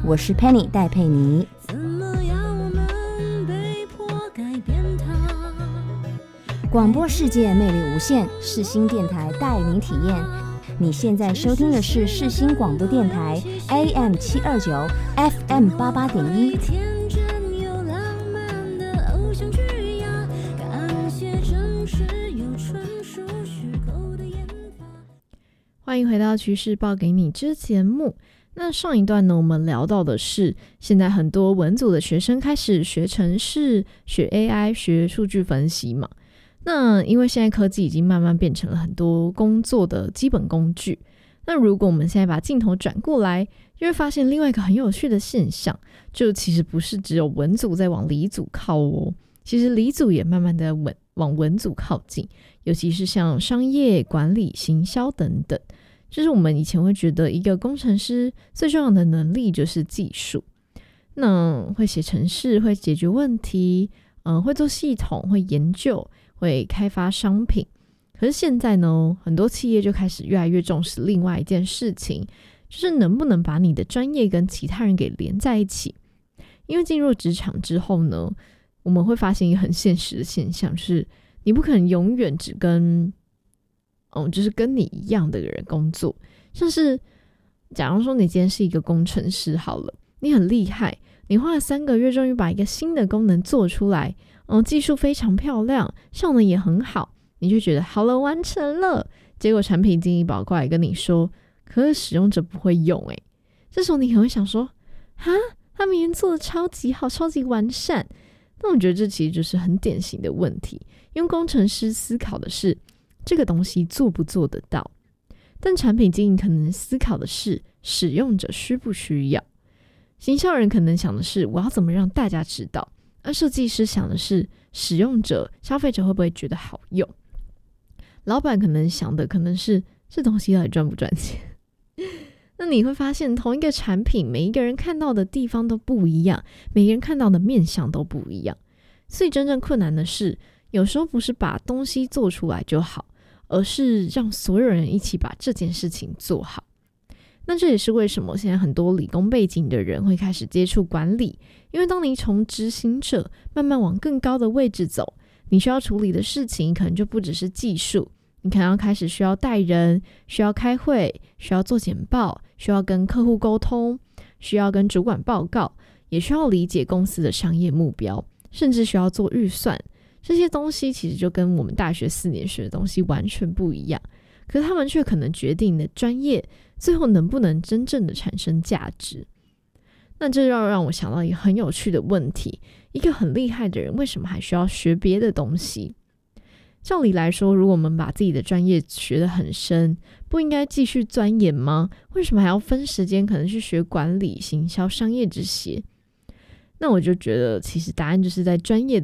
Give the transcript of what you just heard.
我是 Penny 戴佩妮。 怎么样我们被迫改变它？ 广播世界魅力无限，世新电台带你体验。你现在收听的是世新广播电台 AM729 FM88.1。 天真又浪漫的偶像剧呀，感谢真实又纯属虚构的研发。 欢迎回到趋势报给你之节目。那上一段呢，我们聊到的是现在很多文组的学生开始学程式、学 AI、学数据分析嘛。那因为现在科技已经慢慢变成了很多工作的基本工具，那如果我们现在把镜头转过来，就会发现另外一个很有趣的现象，就其实不是只有文组在往理组靠哦，其实理组也慢慢的往文组靠近，尤其是像商业管理、行销等等。就是我们以前会觉得一个工程师最重要的能力就是技术，那会写程式，会解决问题，会做系统，会研究，会开发商品。可是现在呢，很多企业就开始越来越重视另外一件事情，就是能不能把你的专业跟其他人给连在一起。因为进入职场之后呢，我们会发现一个很现实的现象，就是你不可能永远只跟就是跟你一样的人工作。像是假如说你今天是一个工程师好了，你很厉害，你花了3个月终于把一个新的功能做出来，技术非常漂亮，效能也很好，你就觉得好了，完成了。结果产品经理跑过来跟你说，可是使用者不会用这时候你可能会想说，哈，他明明做的超级好，超级完善。那我觉得这其实就是很典型的问题，因为工程师思考的是这个东西做不做得到，但产品经理可能思考的是使用者需不需要，行销人可能想的是我要怎么让大家知道，而设计师想的是使用者、消费者会不会觉得好用，老板可能想的可能是这东西到底赚不赚钱。那你会发现同一个产品，每一个人看到的地方都不一样，每个人看到的面向都不一样，所以真正困难的是有时候不是把东西做出来就好，而是让所有人一起把这件事情做好。那这也是为什么现在很多理工背景的人会开始接触管理，因为当你从执行者慢慢往更高的位置走，你需要处理的事情可能就不只是技术，你可能要开始需要带人，需要开会，需要做简报，需要跟客户沟通，需要跟主管报告，也需要理解公司的商业目标，甚至需要做预算。这些东西其实就跟我们大学4年学的东西完全不一样，可是他们却可能决定你的专业最后能不能真正的产生价值。那这要让我想到一个很有趣的问题，一个很厉害的人为什么还需要学别的东西？照理来说，如果我们把自己的专业学得很深，不应该继续钻研吗？为什么还要分时间可能去学管理、行销、商业这些？那我就觉得其实答案就是在专业的